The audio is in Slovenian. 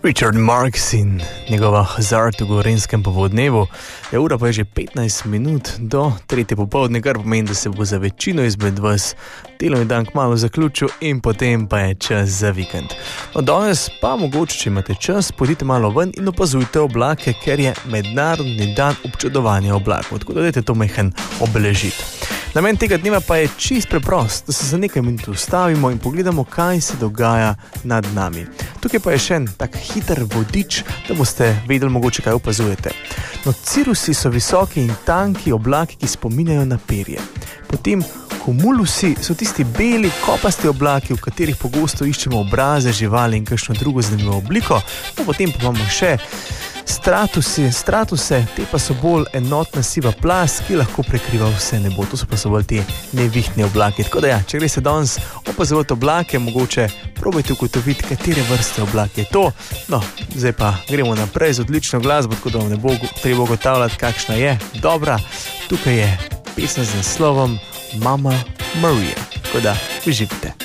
Richard Marx in njegova Hazard v Gorenjskem popoldnevu. Ura pa je že 15 minut do 3. popoldne, kar pomeni, da se bo za večino izmed vas delovni dan kmalu zaključil in potem pa je čas za vikend. No, danes pa mogoče, če imate čas, pojdite malo ven in opazujte oblake, ker je mednarodni dan občudovanja oblakov, tako da dajte to majhen obeležiti. Namen tega dneva pa je čist preprost, da se za nekaj minut ustavimo in pogledamo, kaj se dogaja nad nami. Tukaj pa je še en tak hiter vodič, da boste vedeli mogoče, kaj opazujete. No, cirusi so visoki in tanki oblaki, ki spominjajo na perje. Potem cumulusi so tisti beli, kopasti oblaki, v katerih pogosto iščemo obraze živali in kakšno drugo zanimivo obliko. No, potem pa imamo še stratuse, te pa so bolj enotna siva plast, ki lahko prekriva vse nebo. To so pa so bolj ti nevihtni oblaki. Tako da ja, če greste danes opazovati oblake, mogoče probajte ugotoviti, katere vrste oblak je to. No, zdaj pa gremo naprej z odlično glasbo, tako da vam ne bo treba ugotavljati, kakšna je dobra. Tukaj je pesem z naslovom Mama Maria. Tako da uživajte.